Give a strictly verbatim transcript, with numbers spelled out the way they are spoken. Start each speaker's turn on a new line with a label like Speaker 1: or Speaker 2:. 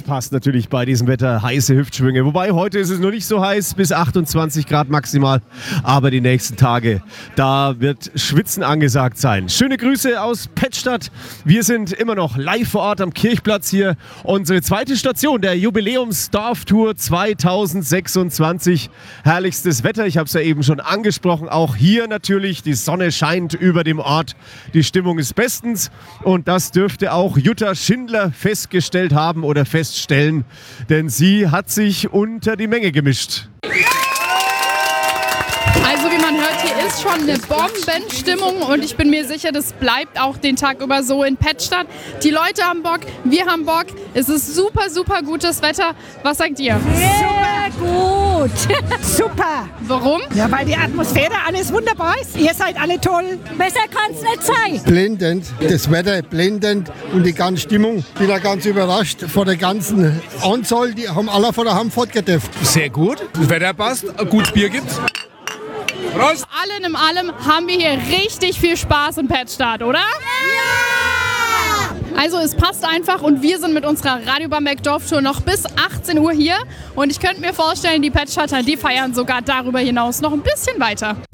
Speaker 1: passt natürlich bei diesem Wetter, heiße Hüftschwünge. Wobei, heute ist es noch nicht so heiß, bis achtundzwanzig Grad maximal. Aber die nächsten Tage, da wird Schwitzen angesagt sein. Schöne Grüße aus Pettstadt. Wir sind immer noch live vor Ort am Kirchplatz hier. Unsere zweite Station der Jubiläumsdorftour zweitausendsechsundzwanzig. Herrlichstes Wetter, ich habe es ja eben schon angesprochen. Auch hier natürlich, die Sonne scheint über dem Ort. Die Stimmung ist bestens. Und das dürfte auch Jutta Schindler festgestellt haben oder feststellen, denn sie hat sich unter die Menge gemischt.
Speaker 2: Also wie man hört, hier ist schon eine Bombenstimmung und ich bin mir sicher, das bleibt auch den Tag über so in Pettstadt. Die Leute haben Bock, wir haben Bock, es ist super, super gutes Wetter. Was sagt ihr?
Speaker 3: Super gut. Super.
Speaker 2: Warum?
Speaker 3: Ja, weil die Atmosphäre alles wunderbar ist. Ihr seid alle toll. Besser kann es nicht sein.
Speaker 4: Blendend, das Wetter blendend und die ganze Stimmung. Ich bin da ganz überrascht von der ganzen Anzahl, die haben alle von der Hand fortgedürft.
Speaker 5: Sehr gut, das Wetter passt, gut Bier gibt's. Prost!
Speaker 2: Allen in allem haben wir hier richtig viel Spaß in Pettstadt, oder? Ja! Also es passt einfach und wir sind mit unserer Radio Bamberg Dorftour noch bis achtzehn Uhr hier und ich könnte mir vorstellen, die Pettstadter, die feiern sogar darüber hinaus noch ein bisschen weiter.